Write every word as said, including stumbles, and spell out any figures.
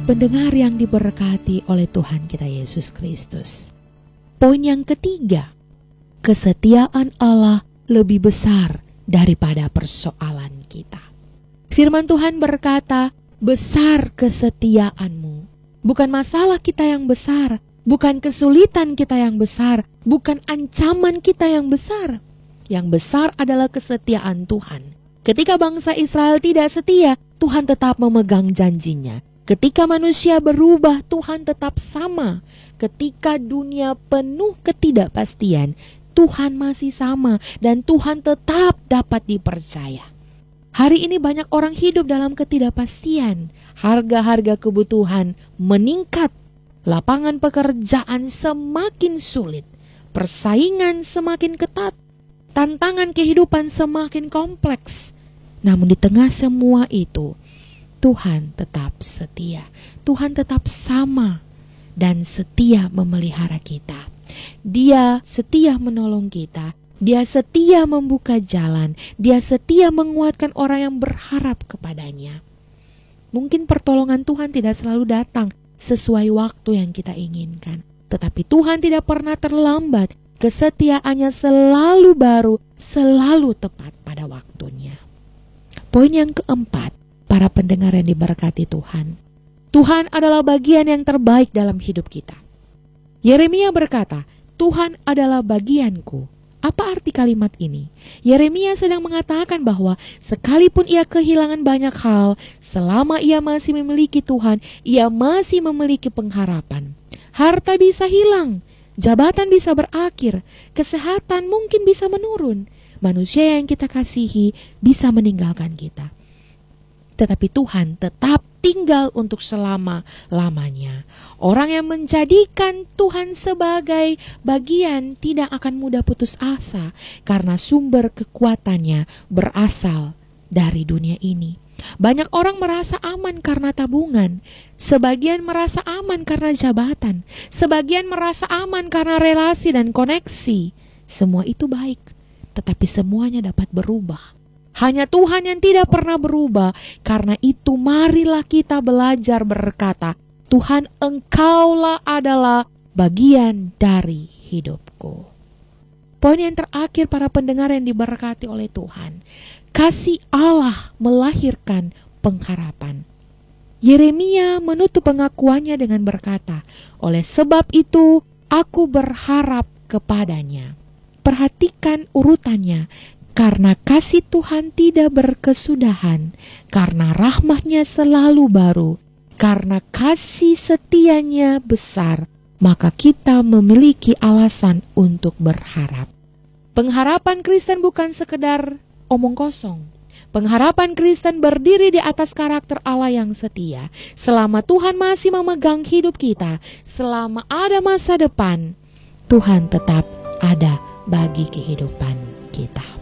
pendengar yang diberkati oleh Tuhan kita Yesus Kristus. Poin yang ketiga, kesetiaan Allah lebih besar daripada persoalan kita. Firman Tuhan berkata, besar kesetiaanmu. Bukan masalah kita yang besar, bukan kesulitan kita yang besar, bukan ancaman kita yang besar. Yang besar adalah kesetiaan Tuhan. Ketika bangsa Israel tidak setia, Tuhan tetap memegang janjinya. Ketika manusia berubah, Tuhan tetap sama. Ketika dunia penuh ketidakpastian, Tuhan masih sama dan Tuhan tetap dapat dipercaya. Hari ini banyak orang hidup dalam ketidakpastian. Harga-harga kebutuhan meningkat. Lapangan pekerjaan semakin sulit. Persaingan semakin ketat. Tantangan kehidupan semakin kompleks. Namun di tengah semua itu, Tuhan tetap setia. Tuhan tetap sama dan setia memelihara kita. Dia setia menolong kita. Dia setia membuka jalan. Dia setia menguatkan orang yang berharap kepadanya. Mungkin pertolongan Tuhan tidak selalu datang sesuai waktu yang kita inginkan. Tetapi Tuhan tidak pernah terlambat. Kesetiaannya selalu baru, selalu tepat pada waktunya. Poin yang keempat, para pendengar yang diberkati Tuhan. Tuhan adalah bagian yang terbaik dalam hidup kita. Yeremia berkata, Tuhan adalah bagianku. Apa arti kalimat ini? Yeremia sedang mengatakan bahwa sekalipun ia kehilangan banyak hal, selama ia masih memiliki Tuhan, ia masih memiliki pengharapan. Harta bisa hilang, jabatan bisa berakhir, kesehatan mungkin bisa menurun, manusia yang kita kasihi bisa meninggalkan kita. Tetapi Tuhan tetap tinggal untuk selama-lamanya. Orang yang menjadikan Tuhan sebagai bagian tidak akan mudah putus asa karena sumber kekuatannya berasal dari dunia ini. Banyak orang merasa aman karena tabungan, sebagian merasa aman karena jabatan, sebagian merasa aman karena relasi dan koneksi. Semua itu baik, tetapi semuanya dapat berubah. Hanya Tuhan yang tidak pernah berubah. Karena itu marilah kita belajar berkata, Tuhan, Engkaulah adalah bagian dari hidupku. Poin yang terakhir, para pendengar yang diberkati oleh Tuhan. Kasih Allah melahirkan pengharapan. Yeremia menutup pengakuannya dengan berkata, oleh sebab itu aku berharap kepadanya. Perhatikan urutannya. Karena kasih Tuhan tidak berkesudahan, karena rahmat-Nya selalu baru, karena kasih setianya besar, maka kita memiliki alasan untuk berharap. Pengharapan Kristen bukan sekedar omong kosong. Pengharapan Kristen berdiri di atas karakter Allah yang setia. Selama Tuhan masih memegang hidup kita, selama ada masa depan, Tuhan tetap ada bagi kehidupan kita.